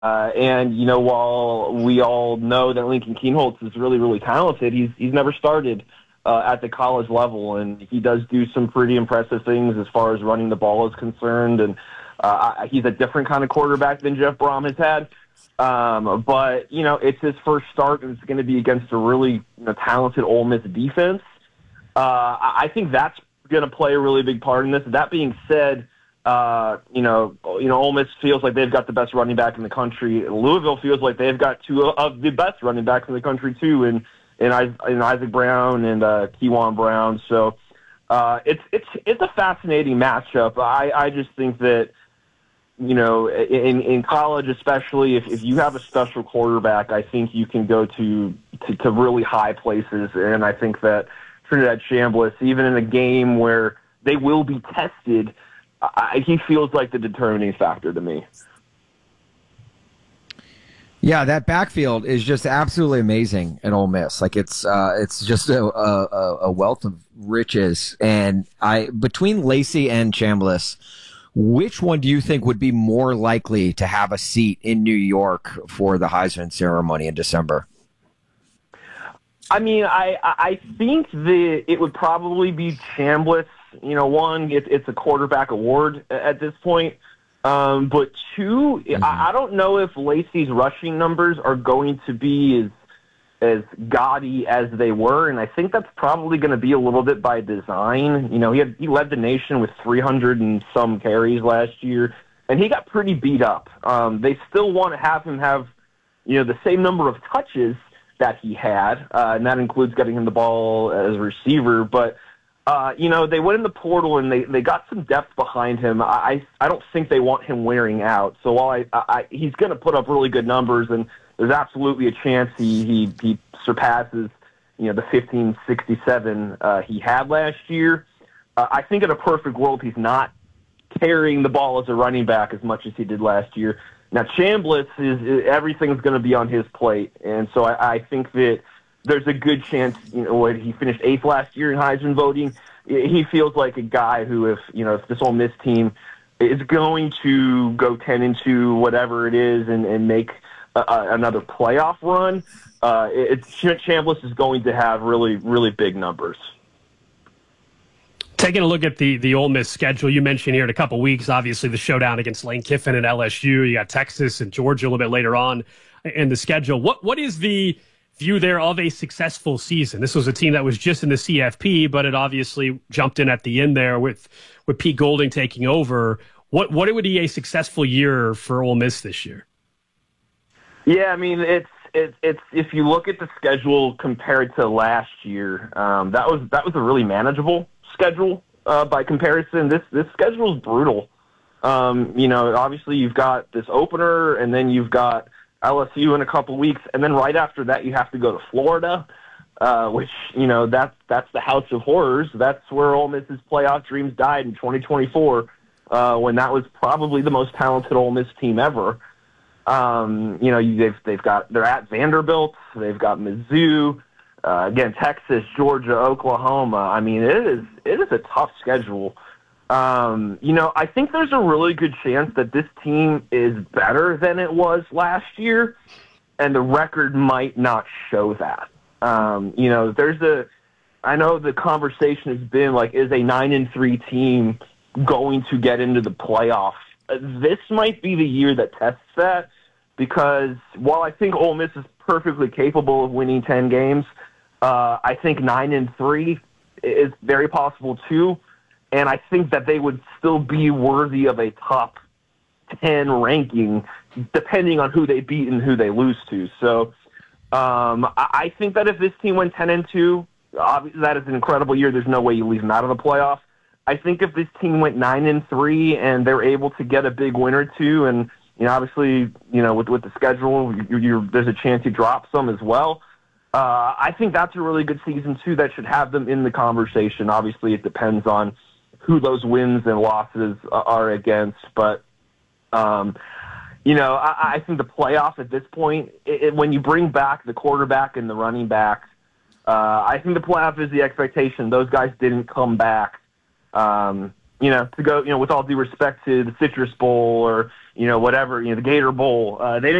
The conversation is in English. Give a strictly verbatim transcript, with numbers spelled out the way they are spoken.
Uh, and, you know, while we all know that Lincoln Kienholz is really, really talented, he's he's never started uh, at the college level, and he does do some pretty impressive things as far as running the ball is concerned. And uh, he's a different kind of quarterback than Jeff Brom has had. Um, but, you know, it's his first start, and it's going to be against a really you know, talented Ole Miss defense. Uh, I think that's going to play a really big part in this. That being said, Uh, you know, you know, Ole Miss feels like they've got the best running back in the country. Louisville feels like they've got two of the best running backs in the country too, in in, in Isaac Brown and uh, Kewan Brown. So uh, it's it's it's a fascinating matchup. I, I just think that you know, in in college especially, if if you have a special quarterback, I think you can go to to, to really high places. And I think that Trinidad Chambliss, even in a game where they will be tested, I, he feels like the determining factor to me. Yeah, that backfield is just absolutely amazing at Ole Miss. Like it's uh, it's just a, a, a wealth of riches. And I between Lacey and Chambliss, which one do you think would be more likely to have a seat in New York for the Heisman ceremony in December? I mean, I I think that it would probably be Chambliss. You know, one, it, it's a quarterback award at this point. Um, but two, mm-hmm. I, I don't know if Lacey's rushing numbers are going to be as as gaudy as they were, and I think that's probably going to be a little bit by design. You know, he had he led the nation with three hundred and some carries last year, and he got pretty beat up. Um, they still want to have him have, you know, the same number of touches that he had, uh, and that includes getting him the ball as a receiver, but Uh, you know, they went in the portal and they, they got some depth behind him. I I don't think they want him wearing out. So while I, I he's going to put up really good numbers, and there's absolutely a chance he he, he surpasses you know the fifteen sixty-seven uh, he had last year. Uh, I think in a perfect world he's not carrying the ball as a running back as much as he did last year. Now Chambliss is, is everything's going to be on his plate, and so I, I think that there's a good chance, you know, when he finished eighth last year in Heisman voting, he feels like a guy who, if, you know, if this Ole Miss team is going to go ten and two, whatever it is, and, and make a, a, another playoff run, uh, it's, Chambliss is going to have really, really big numbers. Taking a look at the, the Ole Miss schedule, you mentioned here in a couple weeks, obviously the showdown against Lane Kiffin and L S U. You got Texas and Georgia a little bit later on in the schedule. What What is the view there of a successful season? This was a team that was just in the C F P, but it obviously jumped in at the end there with, with Pete Golding taking over. What what would be a successful year for Ole Miss this year? Yeah, I mean, it's it's it's if you look at the schedule compared to last year, um, that was that was a really manageable schedule uh, by comparison. This this schedule is brutal. Um, you know, obviously you've got this opener, and then you've got L S U in a couple weeks, and then right after that you have to go to Florida, uh, which, you know, that's, that's the house of horrors. That's where Ole Miss's playoff dreams died in twenty twenty-four, uh, when that was probably the most talented Ole Miss team ever. Um, you know, they've, they've got, they're at Vanderbilt, they've got Mizzou, uh, again, Texas, Georgia, Oklahoma. I mean, it is, it is a tough schedule. Um, you know, I think there's a really good chance that this team is better than it was last year, and the record might not show that. Um, you know, there's a, I know the conversation has been like, is a nine and three team going to get into the playoff? This might be the year that tests that, because while I think Ole Miss is perfectly capable of winning ten games, uh, I think nine and three is very possible too. And I think that they would still be worthy of a top ten ranking, depending on who they beat and who they lose to. So um, I think that if this team went ten and two, obviously that is an incredible year. There's no way you leave them out of the playoff. I think if this team went nine and three and they're able to get a big win or two, and you know, obviously, you know, with with the schedule, you, you're, there's a chance you drop some as well. Uh, I think that's a really good season too. That should have them in the conversation. Obviously, it depends on who those wins and losses are against. But, um, you know, I, I think the playoff at this point, it, it, when you bring back the quarterback and the running back, uh, I think the playoff is the expectation. Those guys didn't come back, um, you know, to go, you know, with all due respect to the Citrus Bowl or, you know, whatever, you know, the Gator Bowl. Uh, they didn't